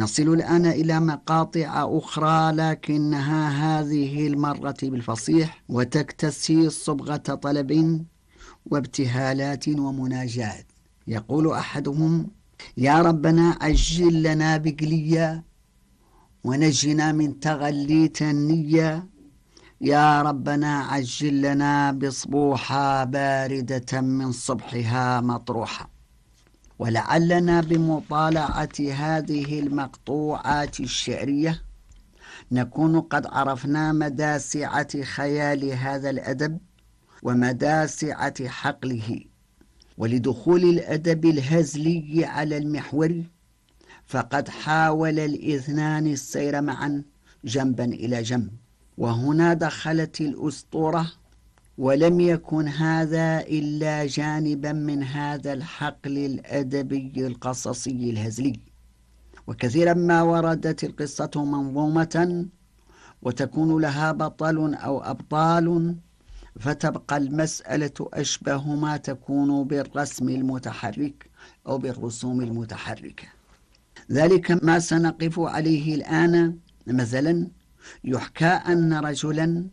نصل الآن إلى مقاطع أخرى، لكنها هذه المرة بالفصيح، وتكتسي صبغة طلب وابتهالات ومناجات. يقول أحدهم: يا ربنا عجل لنا بقلية ونجنا من تغليت النية، يا ربنا عجل لنا بصبوحة باردة من صبحها مطروحة. ولعلنا بمطالعة هذه المقطوعات الشعرية نكون قد عرفنا مدى سعة خيال هذا الأدب ومدى سعة حقله. ولدخول الأدب الهزلي على المحور فقد حاول الاثنان السير معا جنبا إلى جنب، وهنا دخلت الأسطورة، ولم يكن هذا إلا جانبا من هذا الحقل الأدبي القصصي الهزلي. وكثيرا ما وردت القصة منظومة وتكون لها بطل أو أبطال، فتبقى المسألة أشبه ما تكون بالرسم المتحرك أو بالرسوم المتحركة. ذلك ما سنقف عليه الآن. مثلا يحكى أن رجلا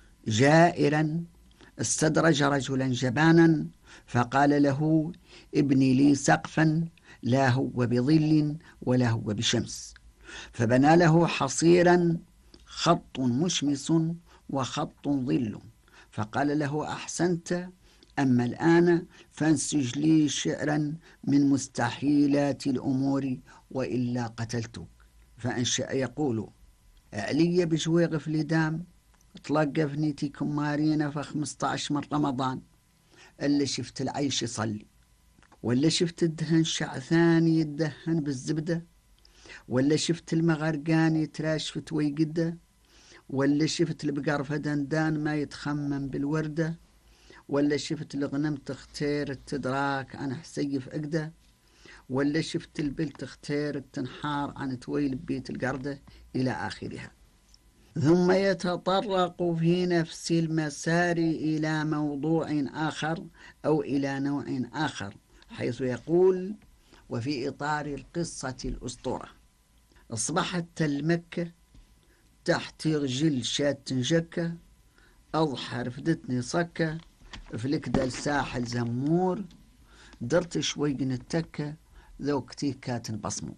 جائرا استدرج رجلا جبانا فقال له: ابني لي سقفا لا هو بظل ولا هو بشمس. فبنى له حصيرا خط مشمس وخط ظل، فقال له: أحسنت، أما الآن فانسج لي شعرا من مستحيلات الأمور وإلا قتلتك. فأنشأ يقول: أعلي بجويغ في لدام تلقفني تيكم مارينا في 15 من رمضان، اللي شفت العيش يصلي، ولا شفت الدهن شعثان يدهن بالزبدة، ولا شفت المغرقان يتراش في تويقده، ولا شفت البقر فدندان ما يتخمم بالوردة، ولا شفت الغنم تختار التدراك عن حسيف أقده، ولا شفت البل تختار التنحار عن تويل بيت القردة، إلى آخرها. ثم يتطرق في نفس المسار إلى موضوع آخر أو إلى نوع آخر، حيث يقول: وفي إطار القصة الأسطورة أصبحت تل مكة تحت رجل شات جكة، أضحى رفدتني صكة في لكدا الساحل زمور، درت شوي نتكة ذوق تيكات بصمور.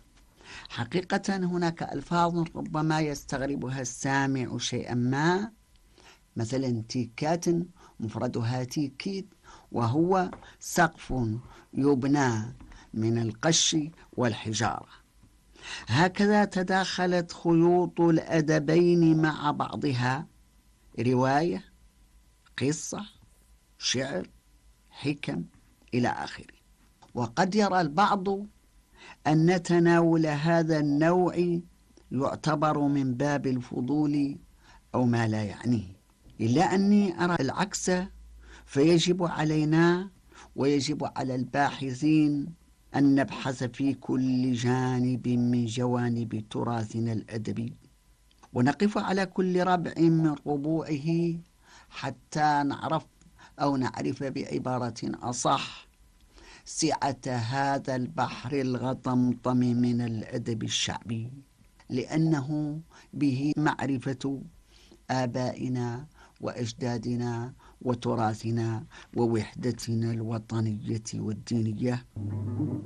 حقيقة هناك ألفاظ ربما يستغربها السامع شيئا ما، مثلا تيكات مفردها تيكيت، وهو سقف يبنى من القش والحجارة. هكذا تداخلت خيوط الأدبين مع بعضها، رواية، قصة، شعر، حكم، إلى آخره. وقد يرى البعض أن تناول هذا النوع يعتبر من باب الفضول أو ما لا يعنيه، إلا أني أرى العكس. فيجب علينا ويجب على الباحثين أن نبحث في كل جانب من جوانب تراثنا الأدبي، ونقف على كل ربع من ربوعه حتى نعرف أو نعرف بعبارة أصح سعة هذا البحر الغطمطم من الأدب الشعبي، لأنه به معرفة آبائنا وأجدادنا وتراثنا ووحدتنا الوطنية والدينية.